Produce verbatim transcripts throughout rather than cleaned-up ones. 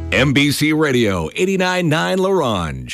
M B C Radio eighty-nine point nine La Ronge.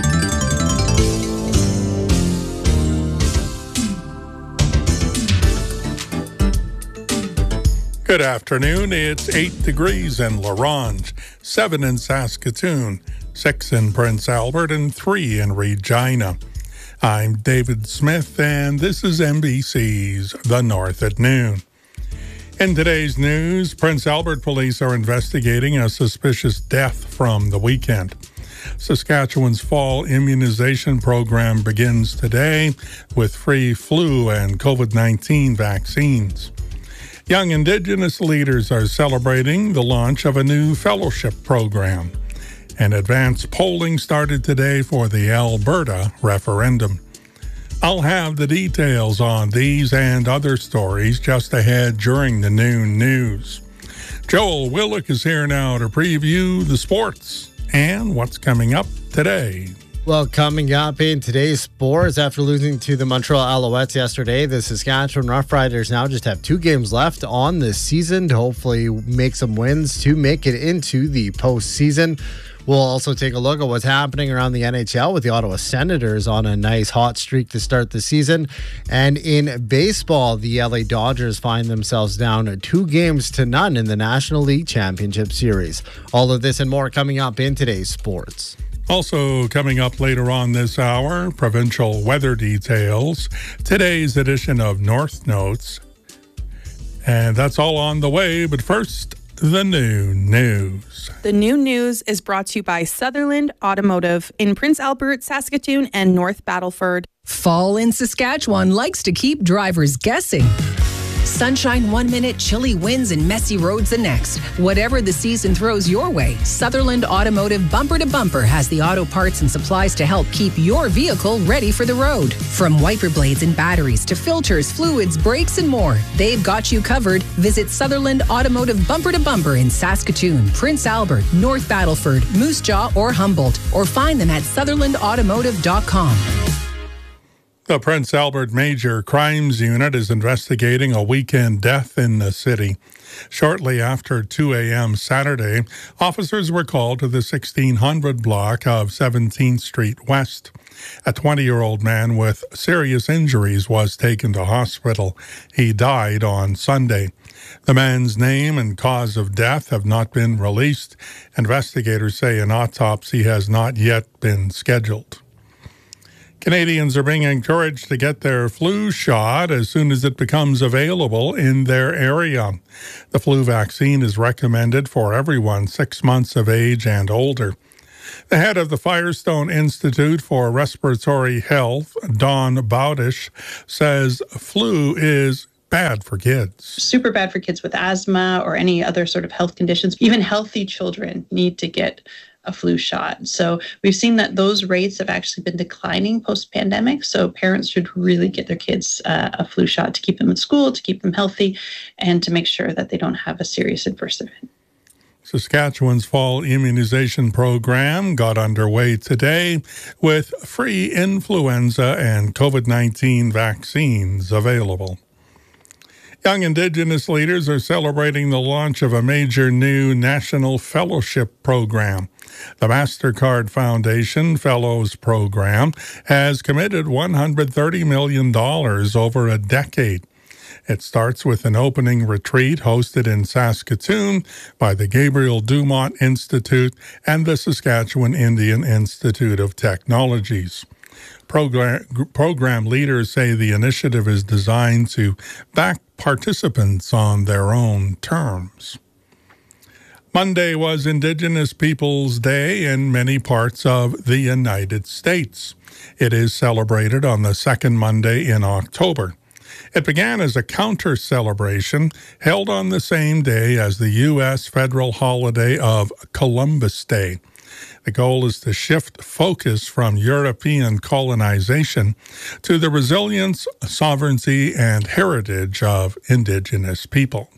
Good afternoon. It's eight degrees in La Ronge, seven in Saskatoon, six in Prince Albert, and three in Regina. I'm David Smith, and this is M B C's The North at Noon. In today's news, Prince Albert police are investigating a suspicious death from the weekend. Saskatchewan's fall immunization program begins today with free flu and COVID nineteen vaccines. Young Indigenous leaders are celebrating the launch of a new fellowship program. And advanced polling started today for the Alberta referendum. I'll have the details on these and other stories just ahead during the noon news. Joel Willock is here now to preview the sports and what's coming up today. Well, coming up in today's sports, after losing to the Montreal Alouettes yesterday, the Saskatchewan Roughriders now just have two games left on this season to hopefully make some wins to make it into the postseason. We'll also take a look at what's happening around the N H L with the Ottawa Senators on a nice hot streak to start the season. And in baseball, the L A Dodgers find themselves down two games to none in the National League Championship Series. All of this and more coming up in today's sports. Also coming up later on this hour, provincial weather details, today's edition of North Notes. And that's all on the way, but first, the noon news. The noon news is brought to you by Sutherland Automotive in Prince Albert, Saskatoon, and North Battleford. Fall in Saskatchewan likes to keep drivers guessing. Sunshine one minute, chilly winds, and messy roads the next. Whatever the season throws your way, Sutherland Automotive Bumper to Bumper has the auto parts and supplies to help keep your vehicle ready for the road. From wiper blades and batteries to filters, fluids, brakes, and more, they've got you covered. Visit Sutherland Automotive Bumper to Bumper in Saskatoon, Prince Albert, North Battleford, Moose Jaw, or Humboldt, or find them at sutherland automotive dot com. The Prince Albert Major Crimes Unit is investigating a weekend death in the city. Shortly after two a.m. Saturday, officers were called to the sixteen hundred block of seventeenth Street West. A twenty-year-old man with serious injuries was taken to hospital. He died on Sunday. The man's name and cause of death have not been released. Investigators say an autopsy has not yet been scheduled. Canadians are being encouraged to get their flu shot as soon as it becomes available in their area. The flu vaccine is recommended for everyone six months of age and older. The head of the Firestone Institute for Respiratory Health, Dawn Bowdish, says flu is bad for kids. Super bad for kids with asthma or any other sort of health conditions. Even healthy children need to get a flu shot. So we've seen that those rates have actually been declining post-pandemic. So parents should really get their kids uh, a flu shot to keep them in school, to keep them healthy, and to make sure that they don't have a serious adverse event. Saskatchewan's fall immunization program got underway today with free influenza and COVID nineteen vaccines available. Young Indigenous leaders are celebrating the launch of a major new national fellowship program. The MasterCard Foundation Fellows Program has committed one hundred thirty million dollars over a decade. It starts with an opening retreat hosted in Saskatoon by the Gabriel Dumont Institute and the Saskatchewan Indian Institute of Technologies. Program, program leaders say the initiative is designed to back participants on their own terms. Monday was Indigenous Peoples Day in many parts of the United States. It is celebrated on the second Monday in October. It began as a counter-celebration held on the same day as the U S federal holiday of Columbus Day. The goal is to shift focus from European colonization to the resilience, sovereignty, and heritage of Indigenous people.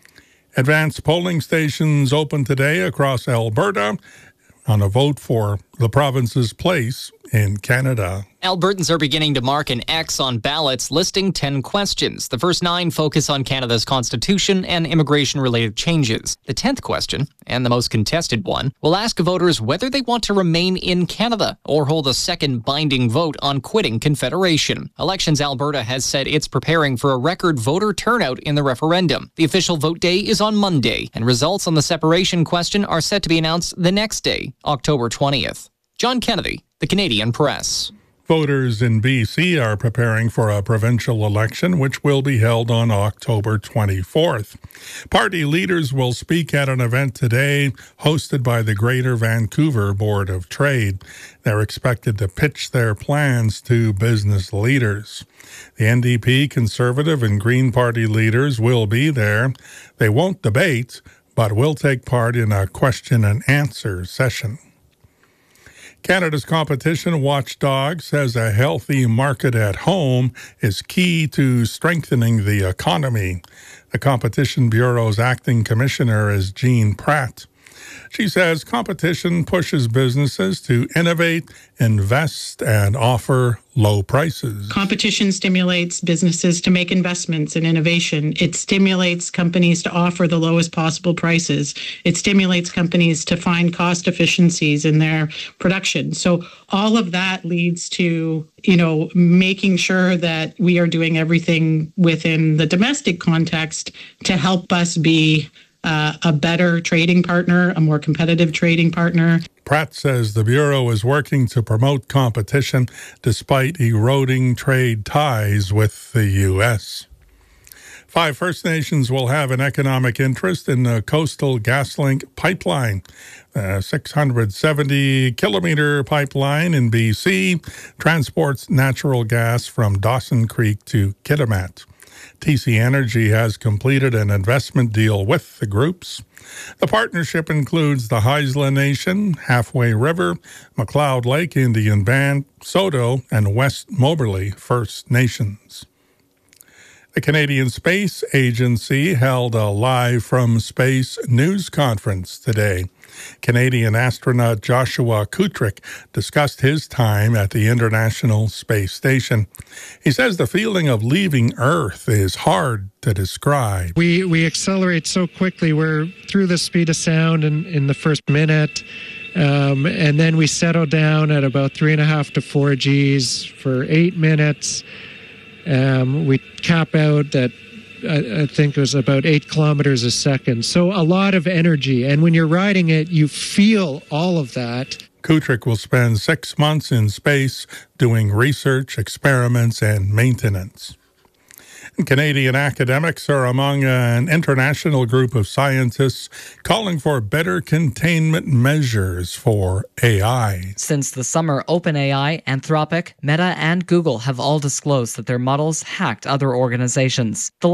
Advanced polling stations open today across Alberta on a vote for the province's place in Canada. Albertans are beginning to mark an X on ballots listing ten questions. The first nine focus on Canada's constitution and immigration-related changes. The tenth question, and the most contested one, will ask voters whether they want to remain in Canada or hold a second binding vote on quitting Confederation. Elections Alberta has said it's preparing for a record voter turnout in the referendum. The official vote day is on Monday, and results on the separation question are set to be announced the next day, October twentieth. John Kennedy, The Canadian Press. Voters in B C are preparing for a provincial election, which will be held on October twenty-fourth. Party leaders will speak at an event today hosted by the Greater Vancouver Board of Trade. They're expected to pitch their plans to business leaders. The N D P, Conservative, and Green Party leaders will be there. They won't debate, but will take part in a question and answer session. Canada's competition watchdog says a healthy market at home is key to strengthening the economy. The Competition Bureau's acting commissioner is Jean Pratt. She says competition pushes businesses to innovate, invest, and offer low prices. Competition stimulates businesses to make investments in innovation. It stimulates companies to offer the lowest possible prices. It stimulates companies to find cost efficiencies in their production. So all of that leads to, you know, making sure that we are doing everything within the domestic context to help us be Uh, a better trading partner, a more competitive trading partner. Pratt says the Bureau is working to promote competition despite eroding trade ties with the U S. Five First Nations will have an economic interest in the Coastal GasLink pipeline. The six hundred seventy kilometer pipeline in B C transports natural gas from Dawson Creek to Kitimat. T C Energy has completed an investment deal with the groups. The partnership includes the Haisla Nation, Halfway River, McLeod Lake Indian Band, Soto, and West Moberly First Nations. The Canadian Space Agency held a live from space news conference today. Canadian astronaut Joshua Kutrick discussed his time at the International Space Station. He says the feeling of leaving Earth is hard to describe. We we accelerate so quickly. We're through the speed of sound in, in the first minute, um, and then we settle down at about three and a half to four Gs for eight minutes. Um, we cap out at I, I think it was about eight kilometers a second. So a lot of energy. And when you're riding it, you feel all of that. Kutrick will spend six months in space doing research, experiments, and maintenance. Canadian academics are among an international group of scientists calling for better containment measures for A I. Since the summer, OpenAI, Anthropic, Meta, and Google have all disclosed that their models hacked other organizations. The